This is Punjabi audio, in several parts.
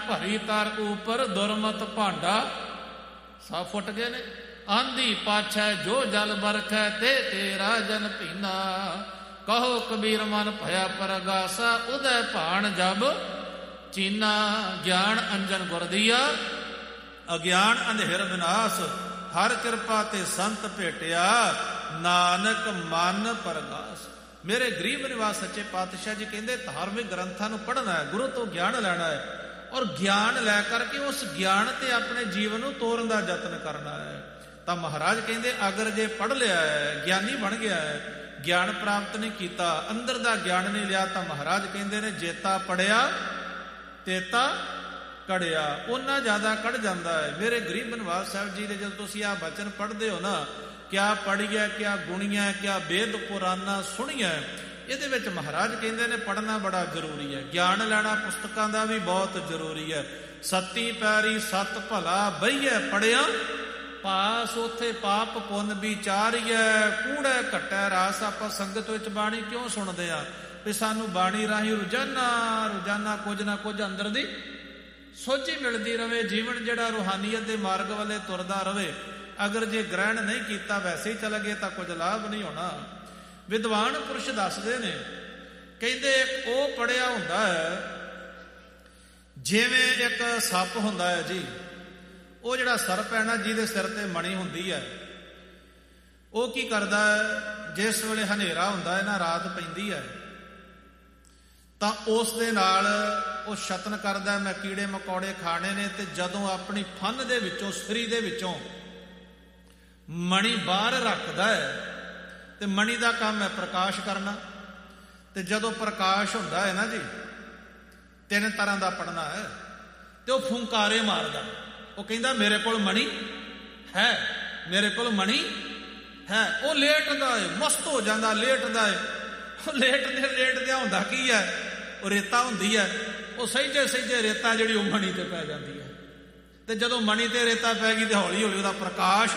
ਭਰੀ ਤਰ ਉਪਰ ਦੁਰਮਤ ਭਾਂਡਾ। ਸਭ ਫੁੱਟ ਗਏ ਨੇ। ਆਂਦੀ ਪਾਛੈ ਜੋ ਜਲ ਬਰਖੈ ਤੇ ਤੇਰਾ ਜਨ ਪੀਨਾ। ਕਹੋ ਕਬੀਰ ਮਨ ਭਇਆ ਪਰਗਾਸਾ ਉਦੈ ਭਾਣ ਜਬ ਚੀਨਾ। ਗਿਆਨ ਅੰਜਨ ਗੁਰ ਦੀਆ ਅਗਿਆਨ ਅੰਧੇਰ ਵਿਨਾਸ਼। ਹਰ ਕਿਰਪਾ ਤੇ ਸੰਤ ਭੇਟਿਆ ਨਾਨਕ ਮਨ ਪਰਗਾਸ। ਮੇਰੇ ਗਰੀਬ ਨਿਵਾਸ ਸੱਚੇ ਪਾਤਸ਼ਾਹ ਜੀ ਕਹਿੰਦੇ ਧਾਰਮਿਕ ਗ੍ਰੰਥਾਂ ਨੂੰ ਪੜ੍ਹਨਾ ਹੈ, ਗੁਰੂ ਤੋਂ ਗਿਆਨ ਲੈਣਾ ਹੈ ਔਰ ਗਿਆਨ ਲੈ ਕਰਕੇ ਉਸ ਗਿਆਨ ਤੇ ਆਪਣੇ ਜੀਵਨ ਨੂੰ ਤੋਰਨ ਦਾ ਯਤਨ ਕਰਨਾ ਹੈ। ਤਾਂ ਮਹਾਰਾਜ ਕਹਿੰਦੇ ਅਗਰ ਜੇ ਪੜ੍ਹ ਲਿਆ ਹੈ, ਗਿਆਨੀ ਬਣ ਗਿਆ ਹੈ, ਗਿਆਨ ਪ੍ਰਾਪਤ ਨਹੀਂ ਕੀਤਾ, ਅੰਦਰ ਦਾ ਗਿਆਨ ਨਹੀਂ ਲਿਆ, ਤਾਂ ਮਹਾਰਾਜ ਕਹਿੰਦੇ ਨੇ ਜੇਤਾ ਪੜਿਆ ਤੇਤਾ ਕੜਿਆ। ਉਹਨਾਂ ਜ਼ਿਆਦਾ ਕੱਢ ਜਾਂਦਾ ਹੈ। ਮੇਰੇ ਗਰੀਬ ਨਿਵਾਸ ਸਾਹਿਬ ਜੀ ਦੇ ਜਦੋਂ ਤੁਸੀਂ ਆਹ ਬਚਨ ਪੜ੍ਹਦੇ ਹੋ ਨਾ, ਕਿਆ ਪੜ੍ਹੀਐ ਕਿਆ ਗੁਣੀਐ ਕਿਆ ਵੇਦ ਪੁਰਾਨਾ ਸੁਣੀਐ, ਇਹਦੇ ਵਿੱਚ ਮਹਾਰਾਜ ਕਹਿੰਦੇ ਨੇ ਪੜ੍ਹਨਾ ਬੜਾ ਜ਼ਰੂਰੀ ਹੈ। ਗਿਆਨ ਲੈਣਾ ਪੁਸਤਕਾਂ ਦਾ ਵੀ ਬਹੁਤ ਜ਼ਰੂਰੀ ਹੈ। ਸੱਤੀ ਪੈਰੀ ਸੱਤ ਭਲਾ ਬਈਐ ਪੜਿਆ ਪਾਸ। ਉੱਥੇ ਪਾਪ ਪੁੰਨ ਵਿਚਾਰੀਐ ਕੂੜੈ ਘਟੈ ਰਾਸ। ਆਪਾਂ ਸੰਗਤ ਵਿੱਚ ਬਾਣੀ ਕਿਉਂ ਸੁਣਦੇ ਆ? ਵੀ ਸਾਨੂੰ ਬਾਣੀ ਰਾਹੀਂ ਰੋਜ਼ਾਨਾ ਕੁਝ ਨਾ ਕੁਝ ਅੰਦਰ ਦੀ ਸੋਝੀ ਮਿਲਦੀ ਰਵੇ, ਜੀਵਨ ਜਿਹੜਾ ਰੂਹਾਨੀਅਤ ਦੇ ਮਾਰਗ ਵੱਲੇ ਤੁਰਦਾ ਰਵੇ। ਅਗਰ ਜੇ ਗ੍ਰਹਿਣ ਨਹੀਂ ਕੀਤਾ, ਵੈਸੇ ਹੀ ਚਲੇ ਗਏ, ਤਾਂ ਕੁਝ ਲਾਭ ਨਹੀਂ ਹੋਣਾ। ਵਿਦਵਾਨ ਪੁਰਸ਼ ਦੱਸਦੇ ਨੇ, ਕਹਿੰਦੇ ਉਹ ਪੜਿਆ ਹੁੰਦਾ ਹੈ ਜਿਵੇਂ ਇੱਕ ਸੱਪ ਹੁੰਦਾ ਹੈ ਜੀ। ਉਹ ਜਿਹੜਾ ਸਰਪ ਹੈ ਨਾ, ਜਿਹਦੇ ਸਿਰ ਤੇ ਮਣੀ ਹੁੰਦੀ ਹੈ, ਉਹ ਕੀ ਕਰਦਾ ਹੈ, ਜਿਸ ਵੇਲੇ ਹਨੇਰਾ ਹੁੰਦਾ ਹੈ ਨਾ, ਰਾਤ ਪੈਂਦੀ ਹੈ, ਤਾਂ ਉਸ ਦੇ ਨਾਲ ਉਹ ਯਤਨ ਕਰਦਾ ਮੈਂ ਕੀੜੇ ਮਕੌੜੇ ਖਾਣੇ ਨੇ। ਤੇ ਜਦੋਂ ਆਪਣੀ ਫਨ ਦੇ ਵਿੱਚੋਂ, ਸਰੀ ਦੇ ਵਿੱਚੋਂ ਮਣੀ ਬਾਹਰ ਰੱਖਦਾ ਹੈ, ਤੇ ਮਣੀ ਦਾ ਕੰਮ ਹੈ ਪ੍ਰਕਾਸ਼ ਕਰਨਾ। ਤੇ ਜਦੋਂ ਪ੍ਰਕਾਸ਼ ਹੁੰਦਾ ਹੈ ਨਾ ਜੀ, 3 ਤਰ੍ਹਾਂ ਦਾ ਪੜਨਾ ਹੈ, ਤੇ ਉਹ ਫੁੰਕਾਰੇ ਮਾਰਦਾ। ਉਹ ਕਹਿੰਦਾ ਮੇਰੇ ਕੋਲ ਮਣੀ ਹੈ, ਮੇਰੇ ਕੋਲ ਮਣੀ ਹੈ। ਉਹ ਲੇਟਦਾ ਹੈ, ਮਸਤ ਹੋ ਜਾਂਦਾ, ਲੇਟਦਾ ਹੈ। ਉਹ ਲੇਟਦਿਆਂ ਹੁੰਦਾ ਕੀ ਹੈ, ਉਹ ਰੇਤਾ ਹੁੰਦੀ ਹੈ। ਉਹ ਸਹਿਜੇ ਰੇਤਾ ਜਿਹੜੀ ਉਹ ਮਣੀ ਤੇ ਪੈ ਜਾਂਦੀ ਹੈ। ਤੇ ਜਦੋਂ ਮਣੀ ਤੇ ਰੇਤਾ ਪੈ ਗਈ, ਤੇ ਹੌਲੀ ਹੌਲੀ ਉਹਦਾ ਪ੍ਰਕਾਸ਼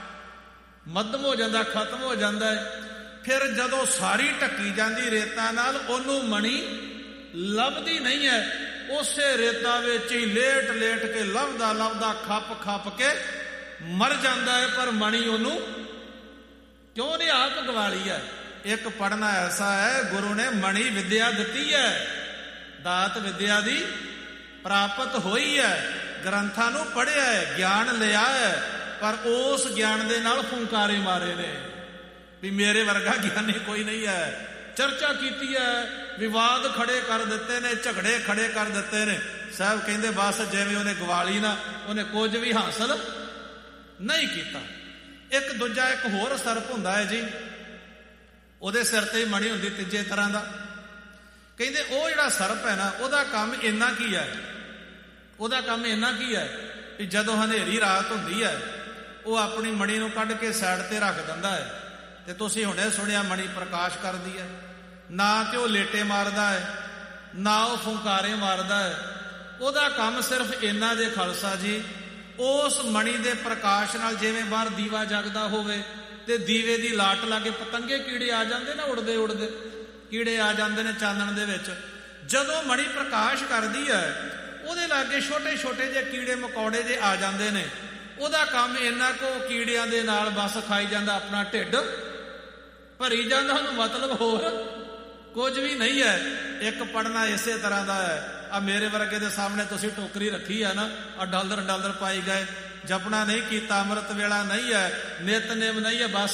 ਮੱਧਮ ਹੋ ਜਾਂਦਾ, ਖਤਮ ਹੋ ਜਾਂਦਾ ਹੈ। ਫਿਰ ਜਦੋਂ ਸਾਰੀ ਢੱਕੀ ਜਾਂਦੀ ਰੇਤਾ ਨਾਲ, ਉਹਨੂੰ ਮਣੀ ਲੱਭਦੀ ਨਹੀਂ ਹੈ। ਉਸੇ ਰੇਤਾ ਵਿੱਚ ਹੀ ਲੇਟ ਕੇ ਲੱਭਦਾ ਖੱਪ ਕੇ ਮਰ ਜਾਂਦਾ ਹੈ। ਪਰ ਮਣੀ ਉਹਨੂੰ ਕਿਉਂ ਨਹੀਂ ਆਪ ਗਵਾਲੀ ਹੈ। ਇੱਕ ਪੜਨਾ ਐਸਾ ਹੈ, ਗੁਰੂ ਨੇ ਮਣੀ ਵਿਦਿਆ ਦਿੱਤੀ ਹੈ, ਦਾਤ ਵਿਦਿਆ ਦੀ ਪ੍ਰਾਪਤ ਹੋਈ ਹੈ, ਗ੍ਰੰਥਾਂ ਨੂੰ ਪੜ੍ਹਿਆ ਹੈ, ਗਿਆਨ ਲਿਆ ਹੈ, ਪਰ ਉਸ ਗਿਆਨ ਦੇ ਨਾਲ ਫੁੰਕਾਰੇ ਮਾਰੇ ਨੇ ਵੀ ਮੇਰੇ ਵਰਗਾ ਗਿਆਨੀ ਕੋਈ ਨਹੀਂ ਹੈ। ਚਰਚਾ ਕੀਤੀ ਹੈ, ਵਿਵਾਦ ਖੜੇ ਕਰ ਦਿੱਤੇ ਨੇ, ਝਗੜੇ ਖੜੇ ਕਰ ਦਿੱਤੇ ਨੇ। ਸਾਹਿਬ ਕਹਿੰਦੇ ਬਸ ਜਿਵੇਂ ਉਹਨੇ ਗਵਾਲੀ ਨਾ, ਉਹਨੇ ਕੁਝ ਵੀ ਹਾਸਲ ਨਹੀਂ ਕੀਤਾ। ਇੱਕ ਦੂਜਾ ਇੱਕ ਹੋਰ ਸਰਪ ਹੁੰਦਾ ਹੈ ਜੀ, ਉਹਦੇ ਸਿਰ ਤੇ ਮਣੀ ਹੁੰਦੀ ਤੀਜੇ ਤਰ੍ਹਾਂ ਦਾ। ਕਹਿੰਦੇ ਉਹ ਜਿਹੜਾ ਸਰਪ ਹੈ ਨਾ, ਉਹਦਾ ਕੰਮ ਇੰਨਾ ਕੀ ਹੈ, ਉਹਦਾ ਕੰਮ ਇੰਨਾ ਕੀ ਹੈ ਵੀ ਜਦੋਂ ਹਨੇਰੀ ਰਾਤ ਹੁੰਦੀ ਹੈ, ਉਹ ਆਪਣੀ ਮਣੀ ਨੂੰ ਕੱਢ ਕੇ ਸਾਈਡ ਤੇ ਰੱਖ ਦਿੰਦਾ ਹੈ। ਤੇ ਤੁਸੀਂ ਹੁਣੇ ਸੁਣਿਆ ਮਣੀ ਪ੍ਰਕਾਸ਼ ਕਰਦੀ ਹੈ। ਨਾ ਤੇ ਉਹ ਲੇਟੇ ਮਾਰਦਾ ਹੈ, ਨਾ ਉਹ ਫੁੰਕਾਰੇ ਮਾਰਦਾ ਹੈ। ਉਹਦਾ ਕੰਮ ਸਿਰਫ ਇੰਨਾ ਦੇ ਖਾਲਸਾ ਜੀ, ਉਸ ਮਣੀ ਦੇ ਪ੍ਰਕਾਸ਼ ਨਾਲ ਜਿਵੇਂ ਬਾਹਰ ਦੀਵਾ ਜਗਦਾ ਹੋਵੇ, ਤੇ ਦੀਵੇ ਦੀ ਲਾਟ ਲਾ ਕੇ ਪਤੰਗੇ ਕੀੜੇ ਆ ਜਾਂਦੇ ਨਾ, ਉੜਦੇ ਕੀੜੇ ਆ ਜਾਂਦੇ ਨੇ ਚਾਨਣ ਦੇ ਵਿੱਚ। ਜਦੋਂ ਮਣੀ ਪ੍ਰਕਾਸ਼ ਕਰਦੀ ਹੈ, ਉਹਦੇ ਲਾਗੇ ਛੋਟੇ ਜਿਹੇ ਕੀੜੇ ਮਕੌੜੇ ਜੇ ਆ ਜਾਂਦੇ ਨੇ। ਉਹਦਾ ਕੰਮ ਇੰਨਾ ਕੁ ਕੀੜਿਆਂ ਦੇ ਨਾਲ ਬਸ ਖਾਈ ਜਾਂਦਾ, ਆਪਣਾ ਢਿੱਡ ਭਰੀ ਜਾਂਦਾ, ਉਹਨੂੰ ਮਤਲਬ ਹੋਰ ਕੁਝ ਵੀ ਨਹੀਂ ਹੈ। ਇੱਕ ਪੜਨਾ ਇਸੇ ਤਰ੍ਹਾਂ ਦਾ ਹੈ। ਆ ਮੇਰੇ ਵਰਗੇ ਦੇ ਸਾਹਮਣੇ ਤੁਸੀਂ ਟੋਕਰੀ ਰੱਖੀ ਹੈ ਨਾ, ਆ ਡਾਲਰ ਪਾਈ ਗਏ, ਜਪਣਾ ਨਹੀਂ ਕੀਤਾ, ਅੰਮ੍ਰਿਤ ਵੇਲਾ ਨਹੀਂ ਹੈ, ਨਿਤਨੇਮ ਨਹੀਂ ਹੈ। ਬਸ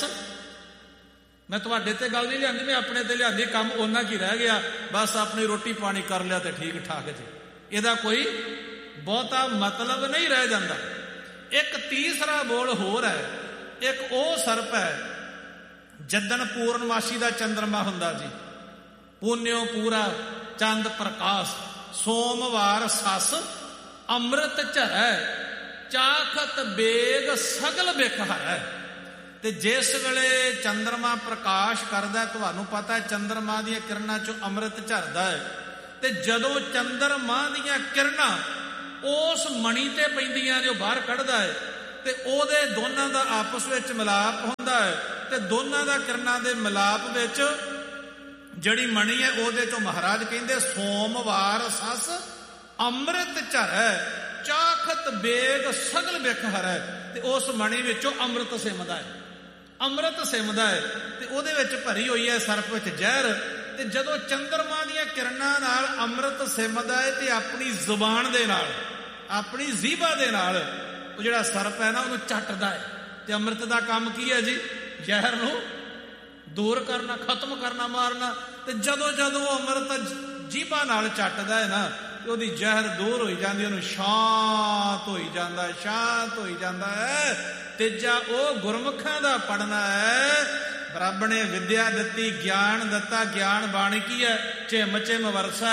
ਮੈਂ ਤੁਹਾਡੇ ਤੇ ਗੱਲ ਨਹੀਂ ਲਿਆਂਦੀ, ਮੈਂ ਆਪਣੇ ਤੇ ਲਿਆਂਦੀ। ਕੰਮ ਉਹਨਾਂ ਕੀ ਰਹਿ ਗਿਆ, ਬਸ ਆਪਣੀ ਰੋਟੀ ਪਾਣੀ ਕਰ ਲਿਆ ਤੇ ਠੀਕ ਠਾਕ ਜੀ। ਇਹਦਾ ਕੋਈ ਬਹੁਤਾ ਮਤਲਬ ਨਹੀਂ ਰਹਿ ਜਾਂਦਾ। ਇੱਕ ਤੀਸਰਾ ਬੋਲ ਹੋਰ ਹੈ। ਇੱਕ ਉਹ ਸਰਪ ਹੈ ਜਦਨ ਪੂਰਨਮਾਸ਼ੀ ਦਾ ਚੰਦਰਮਾ ਹੁੰਦਾ ਜੀ, ਪੁੰਨਿਓ ਪੂਰਾ ਚੰਦ ਪ੍ਰਕਾਸ਼, ਸੋਮਵਾਰ ਸੱਸ ਅੰਮ੍ਰਿਤ ਝਰੈ, ਚਾਖਤ ਬੇਗ ਸਗਲ ਬਿਖ ਹਰੈ। ਤੇ ਜਿਸ ਵੇਲੇ ਚੰਦਰਮਾ ਪ੍ਰਕਾਸ਼ ਕਰਦਾ, ਤੁਹਾਨੂੰ ਪਤਾ ਚੰਦਰਮਾ ਦੀਆਂ ਕਿਰਨਾਂ ਚੋਂ ਅੰਮ੍ਰਿਤ ਝਰਦਾ ਹੈ। ਤੇ ਜਦੋਂ ਚੰਦਰਮਾ ਦੀਆਂ ਕਿਰਨਾਂ ਉਸ ਮਣੀ ਤੇ ਪੈਂਦੀਆਂ ਨੇ, ਉਹ ਬਾਹਰ ਕੱਢਦਾ ਹੈ, ਤੇ ਉਹਦੇ ਦੋਨਾਂ ਦਾ ਆਪਸ ਵਿੱਚ ਮਿਲਾਪ ਹੁੰਦਾ ਹੈ। ਤੇ ਦੋਨਾਂ ਦਾ ਕਿਰਨਾਂ ਦੇ ਮਿਲਾਪ ਵਿੱਚ ਜਿਹੜੀ ਮਣੀ ਹੈ, ਉਹਦੇ ਚੋਂ ਮਹਾਰਾਜ ਕਹਿੰਦੇ ਸੋਮਵਾਰ ਸੱਸ ਅੰਮ੍ਰਿਤ ਝਰੈ ਚਾਖਤ ਬੇਗ ਸਗਲ ਬਿਖ ਹਰੈ। ਤੇ ਉਸ ਮਣੀ ਵਿੱਚੋਂ ਅੰਮ੍ਰਿਤ ਸਿਮਦਾ ਹੈ, ਅੰਮ੍ਰਿਤ ਸਿਮਦਾ ਹੈ ਤੇ ਉਹਦੇ ਵਿੱਚ ਭਰੀ ਹੋਈ ਹੈ ਸਰਪ ਵਿੱਚ ਜ਼ਹਿਰ। ਤੇ ਜਦੋਂ ਚੰਦਰਮਾ ਦੀਆਂ ਕਿਰਨਾਂ ਨਾਲ ਅੰਮ੍ਰਿਤ ਸਿਮਦਾ ਹੈ ਤੇ ਆਪਣੀ ਜ਼ੁਬਾਨ ਦੇ ਨਾਲ, ਆਪਣੀ ਜੀਭਾ ਦੇ ਨਾਲ ਉਹ ਜਿਹੜਾ ਸਰਪ ਹੈ ਨਾ ਉਹਨੂੰ ਚੱਟਦਾ ਹੈ। ਤੇ ਅੰਮ੍ਰਿਤ ਦਾ ਕੰਮ ਕੀ ਹੈ ਜੀ? ਜ਼ਹਿਰ ਨੂੰ ਦੂਰ ਕਰਨਾ, ਖਤਮ ਕਰਨਾ, ਮਾਰਨਾ। ਤੇ ਜਦੋਂ ਜਦੋਂ ਉਹ ਅੰਮ੍ਰਿਤ ਜੀਭਾ ਨਾਲ ਚੱਟਦਾ ਹੈ ਨਾ ਤੇ ਉਹਦੀ ਜ਼ਹਿਰ ਦੂਰ ਹੋਈ ਜਾਂਦੀ, ਉਹਨੂੰ ਸ਼ਾਂਤ ਹੋਈ ਜਾਂਦਾ, ਸ਼ਾਂਤ ਹੋਈ ਜਾਂਦਾ ਹੈ। ਤੀਜਾ ਉਹ ਗੁਰਮੁਖਾਂ ਦਾ ਪੜਨਾ ਹੈ। ਰੱਬ ਨੇ ਵਿਦਿਆ ਦਿੱਤੀ, ਗਿਆਨ ਦਿੱਤਾ। ਗਿਆਨ ਬਾਣੀ ਕੀ ਹੈ? ਝਿਮ ਝਿਮ ਵਰਸੈ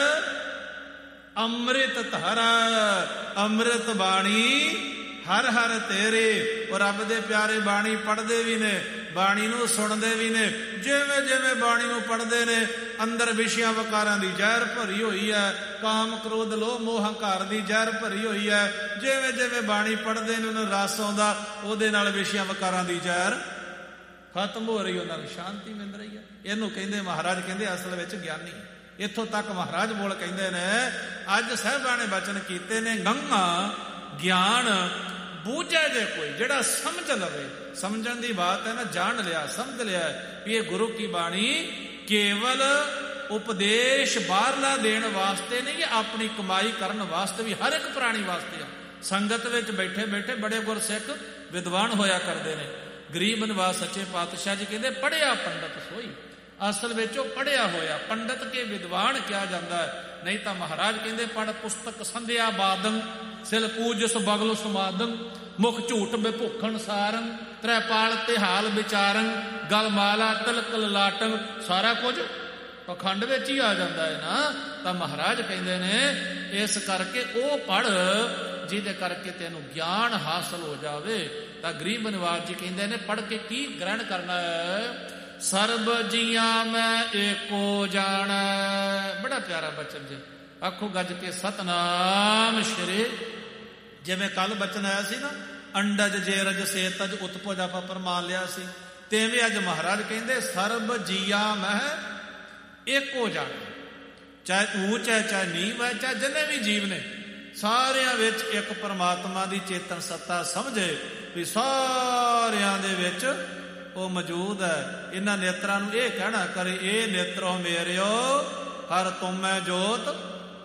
ਅੰਮ੍ਰਿਤ ਧਾਰਾ। ਅੰਮ੍ਰਿਤ ਬਾਣੀ ਹਰ ਹਰ ਤੇਰੇ। ਉਹ ਰੱਬ ਦੇ ਪਿਆਰੇ ਬਾਣੀ ਪੜ੍ਹਦੇ ਵੀ ਨੇ, ਬਾਣੀ ਨੂੰ ਸੁਣਦੇ ਵੀ ਨੇ। ਜਿਵੇਂ ਜਿਵੇਂ ਬਾਣੀ ਨੂੰ ਪੜ੍ਹਦੇ ਨੇ ਅੰਦਰ ਵਿਸ਼ਿਆਂ ਵਿਕਾਰਾਂ ਦੀ ਜ਼ਹਿਰ ਭਰੀ ਹੋਈ ਹੈ, ਕਾਮ ਕ੍ਰੋਧ ਲੋਭ ਮੋਹ ਹੰਕਾਰ ਦੀ ਜ਼ਹਿਰ ਭਰੀ ਹੋਈ ਹੈ। ਜਿਵੇਂ ਜਿਵੇਂ ਬਾਣੀ ਪੜ੍ਹਦੇ ਨੇ ਉਹਨੂੰ ਰਸ ਆਉਂਦਾ, ਉਹਦੇ ਨਾਲ ਵਿਸ਼ਿਆਂ ਵਿਕਾਰਾਂ ਦੀ ਜ਼ਹਿਰ ਖਤਮ ਹੋ ਰਹੀ, ਉਹਨਾਂ ਨੂੰ ਸ਼ਾਂਤੀ ਮਿਲ ਰਹੀ ਹੈ। ਇਹਨੂੰ ਕਹਿੰਦੇ, ਮਹਾਰਾਜ ਕਹਿੰਦੇ ਅਸਲ ਵਿੱਚ ਗਿਆਨੀ। ਇੱਥੋਂ ਤੱਕ ਮਹਾਰਾਜ ਬੋਲ ਕਹਿੰਦੇ ਨੇ, ਅੱਜ ਸਾਹਿਬਾਂ ਨੇ ਬਚਨ ਕੀਤੇ ਨੇ, ਗੰਗਾ ਗਿਆਨ ਬੂਝੇ ਜੇ ਕੋਈ, ਜਿਹੜਾ ਸਮਝ ਲਵੇ। ਸਮਝਣ ਦੀ ਬਾਤ ਹੈ ਨਾ, ਜਾਣ ਲਿਆ, ਸਮਝ ਲਿਆ ਵੀ ਇਹ ਗੁਰੂ ਕੀ ਬਾਣੀ ਕੇਵਲ ਉਪਦੇਸ਼ ਬਾਹਰਲਾ ਦੇਣ ਵਾਸਤੇ ਨਹੀਂ, ਆਪਣੀ ਕਮਾਈ ਕਰਨ ਵਾਸਤੇ ਵੀ, ਹਰ ਇੱਕ ਪ੍ਰਾਣੀ ਵਾਸਤੇ ਆ। ਸੰਗਤ ਵਿੱਚ ਬੈਠੇ ਬੈਠੇ ਬੜੇ ਗੁਰਸਿੱਖ ਵਿਦਵਾਨ ਹੋਇਆ ਕਰਦੇ ਨੇ। ਗਰੀਬ ਨਿਵਾਸ ਸੱਚੇ ਪਾਤਸ਼ਾਹ ਜੀ ਕਹਿੰਦੇ, ਪੜ੍ਹਿਆ ਪੰਡਤ ਸੋਈ। ਅਸਲ ਵਿੱਚ ਉਹ ਪੜ੍ਹਿਆ ਹੋਇਆ ਪੰਡਤ ਕੇ ਵਿਦਵਾਨ ਕਿਹਾ ਜਾਂਦਾ ਹੈ। ਨਹੀਂ ਤਾਂ ਮਹਾਰਾਜ ਕਹਿੰਦੇ, ਪੜ੍ਹ ਪੁਸਤਕ ਸੰਧਿਆ ਬਾਦੰ ਸਿਲ ਪੂਜਸ ਬਗਲ ਸਮਾਦੰ ਮੁਖ ਝੂਠ ਬੇਭੁੱਖਣ ਸਾਰੰ ਤ੍ਰੈਪਾਲ ਤਿਹਾਲ ਵਿਚਾਰੰ ਗਲ ਮਾਲਾ ਤਿਲਕ ਲਲਾਟੰ। ਸਾਰਾ ਕੁਝ ਪਖੰਡ ਵਿੱਚ ਹੀ ਆ ਜਾਂਦਾ ਹੈ ਨਾ। ਤਾਂ ਮਹਾਰਾਜ ਕਹਿੰਦੇ ਨੇ, ਇਸ ਕਰਕੇ ਉਹ ਪੜ੍ਹ ਜਿਹਦੇ ਕਰਕੇ ਤੈਨੂੰ ਗਿਆਨ ਹਾਸਲ ਹੋ ਜਾਵੇ। ਤਾਂ ਗਰੀਬ ਨਿਵਾਜ ਜੀ ਕਹਿੰਦੇ ਨੇ, ਪੜ੍ਹ ਕੇ ਕੀ ਗ੍ਰਹਿਣ ਕਰਨਾ ਹੈ? ਸਰਬ ਜੀਆਂ ਮੈਂ ਏਕੋ ਜਾਣੈ। ਬੜਾ ਪਿਆਰਾ ਬਚਨ ਜੀ, ਆਖੋ ਗੱਜ ਕੇ ਸਤਨਾਮ ਸ਼੍ਰੀ। ਜਿਵੇਂ ਕੱਲ ਬਚਨ ਆਇਆ ਸੀ ਨਾ, ਅੰਡਜ ਜੇ ਰਜ ਸੇ ਤਜ ਉਤਪਜ ਆਪਾਂ ਪ੍ਰਮਾਣ ਲਿਆ ਸੀ, ਤਿਵੇਂ ਅੱਜ ਮਹਾਰਾਜ ਕਹਿੰਦੇ, ਸਰਬ ਜੀਆਂ ਮੈਂ ਏਕੋ ਜਾਣੈ। ਚਾਹੇ ਊਚ ਹੈ, ਚਾਹੇ ਨੀਵ ਹੈ, ਚਾਹੇ ਜਿੰਨੇ ਵੀ ਜੀਵ ਨੇ, ਸਾਰਿਆਂ ਵਿੱਚ ਇੱਕ ਪਰਮਾਤਮਾ ਦੀ ਚੇਤਨ ਸੱਤਾ ਸਮਝੇ ਵੀ ਸਾਰਿਆਂ ਦੇ ਵਿੱਚ ਉਹ ਮੌਜੂਦ ਹੈ। ਇਹਨਾਂ ਨੇਤਰਾਂ ਨੂੰ ਇਹ ਕਹਿਣਾ ਕਰੇ, ਇਹ ਨੇਤਰੋ ਮੇਰਿਓ ਹਰ ਤੁਮੈ ਜੋਤ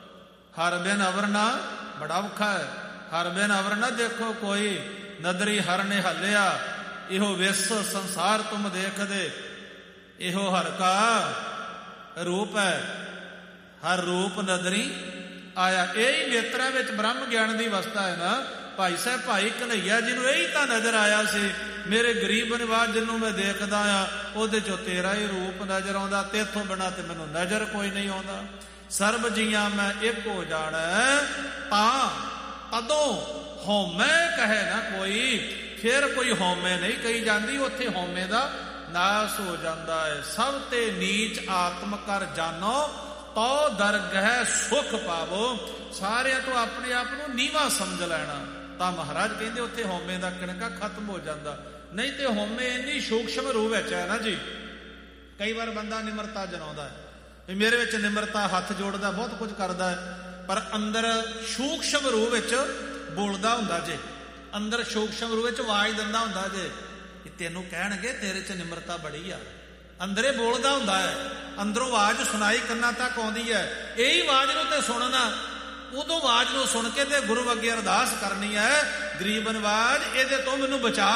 ਹਰ ਬਿਨ ਅਵਰ ਨਾ। ਬੜਾ ਔਖਾ ਹੈ, ਹਰ ਬਿਨ ਅਵਰ ਨਾ ਦੇਖੋ ਕੋਈ, ਨਦਰੀ ਹਰ ਨੇ ਹੱਲਿਆ। ਇਹੋ ਵਿਸ ਸੰਸਾਰ ਤੁਮ ਦੇਖਦੇ, ਇਹੋ ਹਰ ਕਾ ਰੂਪ ਹੈ, ਹਰ ਰੂਪ ਨਦਰੀ ਆਇਆ। ਇਹ ਹੀ ਨੇਤਰਾਂ ਵਿੱਚ ਬ੍ਰਹਮ ਗਿਆਨ ਦੀ ਅਵਸਥਾ ਹੈ ਨਾ। ਭਾਈ ਸਾਹਿਬ ਭਾਈ ਕਨ੍ਹਈਆ ਜੀ ਨੂੰ ਇਹੀ ਤਾਂ ਨਜ਼ਰ ਆਇਆ ਸੀ, ਮੇਰੇ ਗਰੀਬ ਨਿਵਾਜ ਜਿਹਨੂੰ ਮੈਂ ਦੇਖਦਾ ਆ ਉਹਦੇ ਚੋਂ ਤੇਰਾ ਹੀ ਰੂਪ ਨਜ਼ਰ ਆਉਂਦਾ, ਤੇਥੋਂ ਬਿਨਾ ਤੇ ਮੈਨੂੰ ਨਜ਼ਰ ਕੋਈ ਨਹੀਂ ਆਉਂਦਾ। ਸਰਬ ਜੀਆਂ ਮੈਂ ਇੱਕੋ ਜਾਣੈ ਤਾਂ ਤਦੋਂ ਹਉਮੈ ਕਹੇ ਨਾ ਕੋਈ। ਫਿਰ ਕੋਈ ਹਉਮੈ ਨਹੀਂ ਕਹੀ ਜਾਂਦੀ, ਉੱਥੇ ਹਉਮੈ ਦਾ ਨਾਸ ਹੋ ਜਾਂਦਾ ਹੈ। ਸਭ ਤੇ ਨੀਚ ਆਤਮ ਕਰ ਜਾਨੋ ਤੋ ਦਰਗਹਿ ਸੁਖ ਪਾਵੋ। ਸਾਰਿਆਂ ਤੋਂ ਆਪਣੇ ਆਪ ਨੂੰ ਨੀਵਾਂ ਸਮਝ ਲੈਣਾ। ਤਾਂ ਮਹਾਰਾਜ ਕਹਿੰਦੇ ਉੱਥੇ ਹਉਮੈ ਦਾ ਕਿਣਕਾ ਖਤਮ ਹੋ ਜਾਂਦਾ। ਨਹੀਂ ਤੇ ਹਉਮੈ ਇੰਨੀ ਸੂਖਸ਼ਮ ਰੂਪ ਵਿੱਚ ਹੈ ਨਾ ਜੀ। ਕਈ ਵਾਰ ਬੰਦਾ ਨਿਮਰਤਾ ਜਨਾਉਂਦਾ ਹੈ ਵੀ ਮੇਰੇ ਵਿੱਚ ਨਿਮਰਤਾ, ਹੱਥ ਜੋੜਦਾ, ਬਹੁਤ ਕੁਝ ਕਰਦਾ ਹੈ, ਪਰ ਅੰਦਰ ਸੂਖਸ਼ਮ ਰੂਪ ਵਿੱਚ ਬੋਲਦਾ ਹੁੰਦਾ ਜੇ, ਅੰਦਰ ਸੂਖਸ਼ਮ ਰੂਪ ਵਿੱਚ ਆਵਾਜ਼ ਦਿੰਦਾ ਹੁੰਦਾ ਜੇ ਕਿ ਤੈਨੂੰ ਕਹਿਣਗੇ ਤੇਰੇ 'ਚ ਨਿਮਰਤਾ ਬੜੀ ਆ। ਅੰਦਰੇ ਬੋਲਦਾ ਹੁੰਦਾ ਹੈ, ਅੰਦਰੋਂ ਆਵਾਜ਼ ਸੁਣਾਈ ਕੰਨਾਂ ਤੱਕ ਆਉਂਦੀ ਹੈ। ਇਹੀ ਆਵਾਜ਼ ਨੂੰ ਤੇ ਸੁਣਨਾ, ਉਦੋਂ ਆਵਾਜ਼ ਨੂੰ ਸੁਣ ਕੇ ਤੇ ਗੁਰੂ ਅੱਗੇ ਅਰਦਾਸ ਕਰਨੀ ਹੈ, ਗਰੀਬ ਨਿਵਾਜ ਇਹਦੇ ਤੋਂ ਮੈਨੂੰ ਬਚਾ।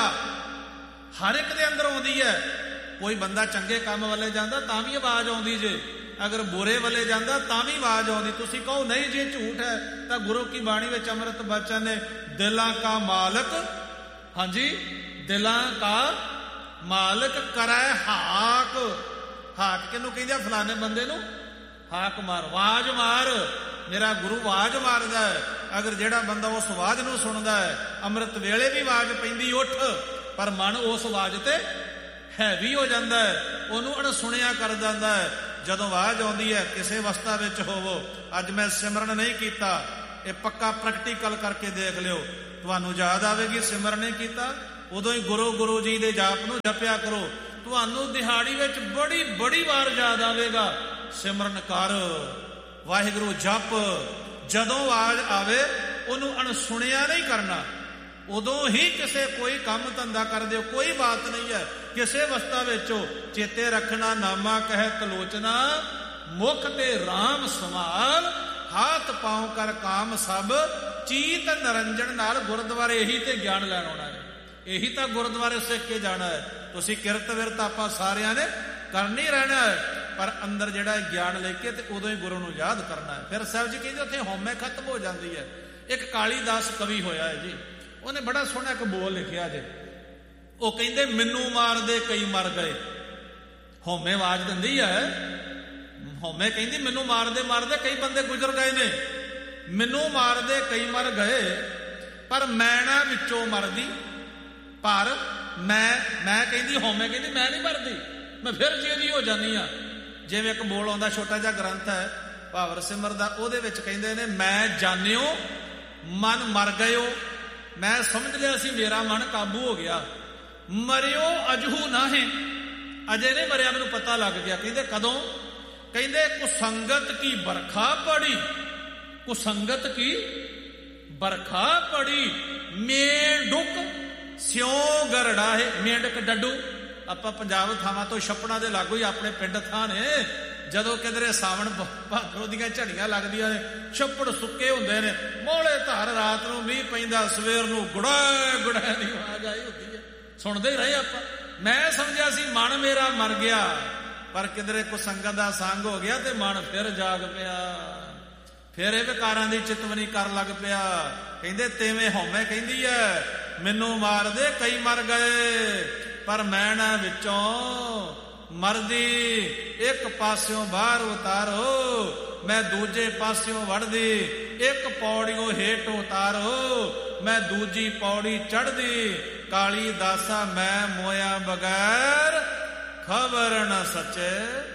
ਹਰ ਇੱਕ ਦੇ ਅੰਦਰ ਆਉਂਦੀ ਹੈ। ਕੋਈ ਬੰਦਾ ਚੰਗੇ ਕੰਮ ਵੱਲੇ ਜਾਂਦਾ ਤਾਂ ਵੀ ਆਵਾਜ਼ ਆਉਂਦੀ ਜੇ, ਅਗਰ ਬੁਰੇ ਵੱਲੇ ਜਾਂਦਾ ਤਾਂ ਵੀ ਆਵਾਜ਼ ਆਉਂਦੀ। ਤੁਸੀਂ ਕਹੋ ਨਹੀਂ ਜੇ ਝੂਠ ਹੈ, ਤਾਂ ਗੁਰੂ ਕੀ ਬਾਣੀ ਵਿੱਚ ਅੰਮ੍ਰਿਤ ਬਚਨ ਨੇ, ਦਿਲਾਂ ਕਾ ਮਾਲਕ, ਹਾਂਜੀ ਦਿਲਾਂ ਕਾ ਮਾਲਕ ਕਰੈ ਹਾਕ। ਹਾਕ ਕਿਹਨੂੰ ਕਹਿੰਦੇ? ਫਲਾਣੇ ਬੰਦੇ ਨੂੰ ਹਾਕ ਮਾਰ, ਆਵਾਜ਼ ਮਾਰ। ਮੇਰਾ ਗੁਰੂ ਆਵਾਜ਼ ਮਾਰਦਾ ਹੈ। ਅਗਰ ਜਿਹੜਾ ਬੰਦਾ ਉਸ ਆਵਾਜ਼ ਨੂੰ ਸੁਣਦਾ ਹੈ, ਅੰਮ੍ਰਿਤ ਵੇਲੇ ਵੀ ਆਵਾਜ਼ ਪੈਂਦੀ ਉੱਠ, ਪਰ ਮਨ ਉਸ ਆਵਾਜ਼ ਤੇ ਹੈਵੀ ਹੋ ਜਾਂਦਾ ਹੈ, ਉਹਨੂੰ ਅਣਸੁਣਿਆ ਕਰ ਜਾਂਦਾ ਹੈ। ਜਦੋਂ ਆਵਾਜ਼ ਆਉਂਦੀ ਹੈ, ਕਿਸੇ ਅਵਸਥਾ ਵਿੱਚ ਹੋਵੋ, ਅੱਜ ਮੈਂ ਸਿਮਰਨ ਨਹੀਂ ਕੀਤਾ, ਇਹ ਪੱਕਾ ਪ੍ਰੈਕਟੀਕਲ ਕਰਕੇ ਦੇਖ ਲਿਓ, ਤੁਹਾਨੂੰ ਯਾਦ ਆਵੇਗੀ ਸਿਮਰਨ ਨਹੀਂ ਕੀਤਾ। ਉਦੋਂ ਹੀ ਗੁਰੂ ਜੀ ਦੇ ਜਾਪ ਨੂੰ ਜਪਿਆ ਕਰੋ, ਤੁਹਾਨੂੰ ਦਿਹਾੜੀ ਵਿੱਚ ਬੜੀ ਵਾਰ ਯਾਦ ਆਵੇਗਾ। ਸਿਮਰਨ ਕਰ, ਵਾਹਿਗੁਰੂ ਜਪ, ਜਦੋਂ ਆਵਾਜ਼ ਆਵੇ ਉਹਨੂੰ ਅਣਸੁਣਿਆ ਨਹੀਂ ਕਰਨਾ। ਉਦੋਂ ਹੀ ਕਿਸੇ ਕੋਈ ਕੰਮ ਧੰਦਾ ਕਰ ਦਿਓ, ਕੋਈ ਬਾਤ ਨਹੀਂ ਹੈ। ਕਿਸੇ ਅਵਸਥਾ ਵਿੱਚੋਂ ਚੇਤੇ ਰੱਖਣਾ, ਨਾਮਾ ਕਹਿ ਤਲੋਚਨਾ, ਮੁਖ ਤੇ ਰਾਮ ਸਮਾਲ, ਹਾਥ ਪਾਉ ਕਰ ਕਾਮ ਸਭ, ਚੀਤ ਨਰੰਜਨ ਨਾਲ ਗੁਰਦੁਆਰੇ ਇਹੀ ਤੇ ਗਿਆਨ ਲੈਣ ਆਉਣਾ ਹੈ। ਇਹੀ ਤਾਂ ਗੁਰਦੁਆਰੇ ਸਿੱਖ ਕੇ ਜਾਣਾ ਹੈ। ਤੁਸੀਂ ਕਿਰਤ ਵਿਰਤ ਆਪਾਂ ਸਾਰਿਆਂ ਨੇ ਕਰਨੀ ਰਹਿਣਾ ਹੈ, ਪਰ ਅੰਦਰ ਜਿਹੜਾ ਗਿਆਨ ਲੈ ਕੇ ਤੇ ਉਦੋਂ ਹੀ ਗੁਰੂ ਨੂੰ ਯਾਦ ਕਰਨਾ ਹੈ। ਫਿਰ ਸਾਹਿਬ ਜੀ ਕਹਿੰਦੇ ਉੱਥੇ ਹਉਮੈ ਖਤਮ ਹੋ ਜਾਂਦੀ ਹੈ। ਇੱਕ ਕਾਲੀਦਾਸ ਕਵੀ ਹੋਇਆ ਹੈ ਜੀ, ਉਹਨੇ ਬੜਾ ਸੋਹਣਾ ਇੱਕ ਬੋਲ ਲਿਖਿਆ ਜੇ। ਉਹ ਕਹਿੰਦੇ ਮੈਨੂੰ ਮਾਰਦੇ ਕਈ ਮਰ ਗਏ। ਹਉਮੈ ਆਵਾਜ਼ ਦਿੰਦੀ ਹੈ, ਹਉਮੈ ਕਹਿੰਦੀ ਮੈਨੂੰ ਮਾਰਦੇ ਮਾਰਦੇ ਕਈ ਬੰਦੇ ਗੁਜ਼ਰ ਗਏ ਨੇ, ਮੈਨੂੰ ਮਾਰਦੇ ਕਈ ਮਰ ਗਏ, ਪਰ ਮੈਣਾ ਵਿੱਚੋਂ ਮਰਦੀ, ਪਰ ਮੈਂ ਕਹਿੰਦੀ ਹਉਮੈ ਕਹਿੰਦੀ ਮੈਂ ਨਹੀਂ ਮਰਦੀ, ਮੈਂ ਫਿਰ ਜਿਉਂਦੀ ਹੋ ਜਾਂਦੀ ਹਾਂ। ਜਿਵੇਂ ਇੱਕ ਬੋਲ ਆਉਂਦਾ, ਛੋਟਾ ਜਿਹਾ ਗ੍ਰੰਥ ਹੈ ਭਾਵਰ ਸਿਮਰ ਦਾ, ਉਹਦੇ ਵਿੱਚ ਕਹਿੰਦੇ ਨੇ ਮੈਂ ਜਾਣਿਓ ਮਨ ਮਰ ਗਇਓ, ਮੈਂ ਸਮਝ ਲਿਆ ਸੀ ਮੇਰਾ ਮਨ ਕਾਬੂ ਹੋ ਗਿਆ, ਮਰਿਓ ਅਜਹੂ ਨਾਹੀਂ, ਅਜੇ ਨਹੀਂ ਮਰਿਆ ਮੈਨੂੰ ਪਤਾ ਲੱਗ ਗਿਆ। ਕਹਿੰਦੇ ਕਦੋਂ? ਕਹਿੰਦੇ ਕੁਸੰਗਤ ਕੀ ਬਰਖਾ ਪੜੀ, ਕੁਸੰਗਤ ਕੀ ਬਰਖਾ ਪੜੀ, ਮੇਂਢੁਕ ਸਿਉ ਗਰੜਾ ਹੈ। ਮੇਂਢਕ ਡੱਡੂ ਆਪਾਂ ਪੰਜਾਬ ਥਾਵਾਂ ਤੋਂ ਛੱਪੜਾਂ ਦੇ ਲਾਗੂ ਹੀ ਆਪਣੇ ਪਿੰਡ ਥਾਂ ਨੇ। ਜਦੋਂ ਕਿਧਰੇ ਸਾਵਣ ਭਾਦਰੋਂ ਦੀਆਂ ਝੜੀਆਂ ਲੱਗਦੀਆਂ ਨੇ, ਛੱਪੜ ਸੁੱਕੇ ਹੁੰਦੇ ਨੇ, ਮੋਲੇ ਧਾਰ, ਰਾਤ ਨੂੰ ਮੀਂਹ ਪੈਂਦਾ, ਸਵੇਰ ਨੂੰ ਗੁੜਾ ਗੁੜਾ ਦੀ ਆਵਾਜ਼ ਆਈ ਹੁੰਦੀ ਹੈ, ਸੁਣਦੇ ਹੀ ਰਹੇ ਆਪਾਂ। ਮੈਂ ਸਮਝਿਆ ਸੀ ਮਨ ਮੇਰਾ ਮਰ ਗਿਆ, ਪਰ ਕਿਧਰੇ ਕੁਸੰਗਤ ਦਾ ਸੰਗ ਹੋ ਗਿਆ ਤੇ ਮਨ ਫਿਰ ਜਾਗ ਪਿਆ, ਫਿਰ ਇਹ ਵਿਕਾਰਾਂ ਦੀ ਚਿਤਵਨੀ ਕਰਨ ਲੱਗ ਪਿਆ। ਕਹਿੰਦੇ ਤਿਵੇਂ ਹਉਮੈ ਕਹਿੰਦੀ ਹੈ ਮੈਨੂੰ ਮਾਰਦੇ ਕਈ ਮਰ ਗਏ, ਪਰ ਮੈਂ ਨਾ ਵਿੱਚੋਂ ਮਰਦੀ, ਇੱਕ ਪਾਸਿਓਂ ਬਾਹਰ ਉਤਾਰੋ ਮੈਂ ਦੂਜੇ ਪਾਸਿਓਂ ਵੜਦੀ, ਇੱਕ ਪੌੜੀਓ ਹੇਠ ਉਤਾਰੋ ਮੈਂ ਦੂਜੀ ਪੌੜੀ ਚੜ੍ਹਦੀ, ਕਾਲੀ ਦਾਸਾ ਮੈਂ ਮੋਇਆ ਬਗੈਰ ਖਬਰ ਨਾ ਸੱਚੇ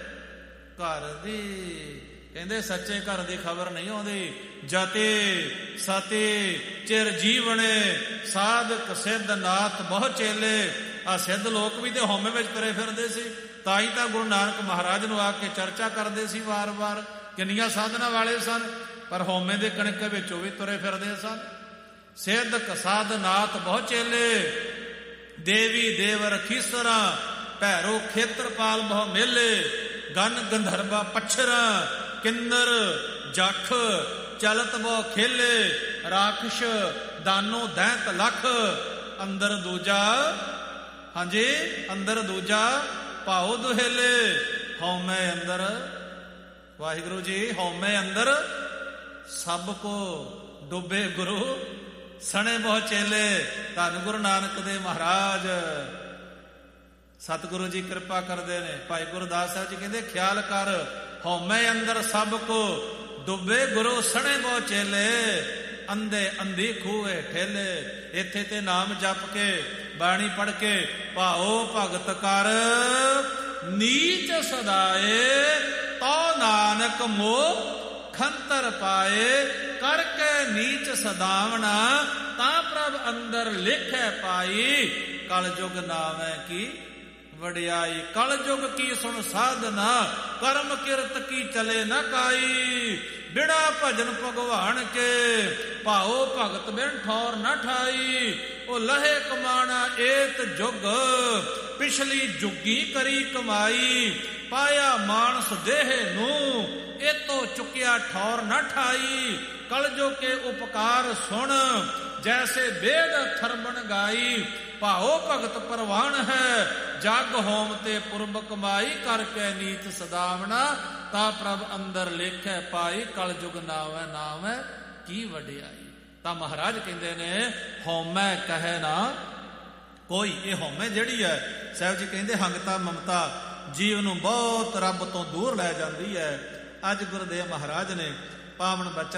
ਘਰ ਦੀ। ਕਹਿੰਦੇ ਸੱਚੇ ਘਰ ਦੀ ਖਬਰ ਨਹੀਂ ਆਉਂਦੀ। ਜਤੇ ਸਤੇ ਚਿਰ ਜੀਵਣੇ ਸਾਧਕ ਸਿੱਧ ਨਾਥ ਬਹੁ ਚੇਲੇ। ਆ ਸਿੱਧ ਲੋਕ ਵੀ ਤੇ ਹਉਮੈ ਵਿੱਚ ਤੁਰੇ ਫਿਰਦੇ ਸੀ, ਤਾਂ ਹੀ ਤਾਂ ਗੁਰੂ ਨਾਨਕ ਮਹਾਰਾਜ ਨੂੰ ਆ ਕੇ ਚਰਚਾ ਕਰਦੇ ਸੀ ਵਾਰ-ਵਾਰ, ਕਿੰਨੀਆਂ ਸਾਧਨਾ ਵਾਲੇ ਸਨ, ਪਰ ਹਉਮੈ ਦੇ ਕਣਕੇ ਵਿੱਚ ਉਹ ਵੀ ਤੁਰੇ ਫਿਰਦੇ ਸਨ। ਸਿੱਧਕ ਸਾਧ ਨਾਥ ਬਹੁ ਚੇਲੇ, ਦੇਵੀ ਦੇਵ ਰਖੀਸਰਾ, ਭੈਰੋ ਖੇਤਰਪਾਲ ਬਹੁ ਮੇਲੇ, ਗਨ ਗੰਧਰਵਾ ਪੱਛਰਾ, ਕਿੰਨਰ ਜਖ ਚਲਤ ਬਹੁ ਖੇਲੇ, ਰਾਖਸ਼ ਦਾਨੋ ਦੈਂਤ ਲਖ, ਅੰਦਰ ਦੂਜਾ, ਹਾਂਜੀ ਅੰਦਰ ਦੂਜਾ ਭਾਉ ਦੁਹੇਲੇ। ਹਉਮੈ ਅੰਦਰ, ਵਾਹਿਗੁਰੂ ਜੀ, ਹਉਮੈ ਅੰਦਰ ਸਭ ਕੋ ਡੁੱਬੇ ਗੁਰੂ ਸਣੇ ਬਹੁ ਚੇਲੇ। ਧੰਨ ਗੁਰੂ ਨਾਨਕ ਦੇਵ ਮਹਾਰਾਜ ਸਤਿਗੁਰੂ ਜੀ ਕਿਰਪਾ ਕਰਦੇ ਨੇ। ਭਾਈ ਗੁਰਦਾਸ ਸਾਹਿਬ ਜੀ ਕਹਿੰਦੇ ਖਿਆਲ ਕਰ, ਹਉਮੈ ਅੰਦਰ ਸਭ ਕੋ ਡੁੱਬੇ ਗੁਰੂ ਸਣੇ ਬਹੁ ਚੇਲੇ, ਅੰਧੇ ਅੰਧੀ ਖੂਹੇ ਠੇਲੇ। ਇੱਥੇ ਤੇ ਨਾਮ ਜਪ ਕੇ, ਬਾਣੀ ਪੜ੍ਹ ਕੇ ਭਾਓ ਭਗਤ ਕਰ, ਨੀਚ ਸਦਾਏ ਤੋ ਨਾਨਕ ਮੋਹ ਖੰਤਰ ਪਾਏ, ਕਰਕੇ ਨੀਚ ਸਦਾਵਣਾ ਤਾਂ ਪ੍ਰਭ ਅੰਦਰ ਲਿਖੈ ਪਾਈ, ਕਲ ਯੁਗ ਨਾਮੈ ਕੀ ਵਡਿਆਈ। ਕਲ ਯੁਗ ਕੀ ਸੁਣ ਸਾਧਨਾ, ਕਰਮ ਕਿਰਤ ਕੀ ਚਲੇ ਨ ਕਾਈ, ਬਿੜਾ ਭਜਨ ਭਗਵਾਨ ਕੇ, ਭਾਓ ਭਗਤ ਬਿਨ ਠੌਰ ਨ ਠਾਈ। ਉਹ ਲਹੇ ਕਮਾਣਾ ਏਤ ਜੁਗ, ਪਿਛਲੀ ਜੁਗੀ ਕਰੀ ਕਮਾਈ, ਪਾਇਆ ਮਾਨਸ ਦੇਹ ਨੂੰ, ਇਤੋਂ ਚੁੱਕਿਆ ਠੌਰ ਨ ਠਾਈ। ਕਲ ਜੋ ਕੇ ਉਪਕਾਰ ਸੁਣ, ਜੈਸੇ ਵੇਦ ਥਰਬਣ ਗਾਈ, ਭਾਓ ਭਗਤ ਪ੍ਰਵਾਨ ਹੈ, ਜਗ ਹੋਮ ਤੇ ਪੁਰਬ ਕਮਾਈ, ਕਰਕੇ ਨੀਤ ਸਦਾਵਣਾ ਤਾਂ ਪ੍ਰਭ ਅੰਦਰ ਲੇਖੈ ਪਾਈ, ਕਲ ਯੁਗ ਨਾਵੈ ਨਾਵੈ ਕੀ ਵਡਿਆਈ। ਤਾਂ ਮਹਾਰਾਜ ਕਹਿੰਦੇ ਨੇ ਹਉਮੈ ਕਹੈ ਨਾ ਕੋਈ। ਇਹ ਹਉਮੈ ਜਿਹੜੀ ਹੈ ਸਾਹਿਬ ਜੀ ਕਹਿੰਦੇ ਹੰਗਤਾ ਮਮਤਾ ਜੀਵ ਨੂੰ ਬਹੁਤ ਰੱਬ ਤੋਂ ਦੂਰ ਲੈ ਜਾਂਦੀ ਹੈ। ਅੱਜ ਗੁਰਦੇਵ ਮਹਾਰਾਜ ਨੇ ਪਾਵਨ ਬਚਨ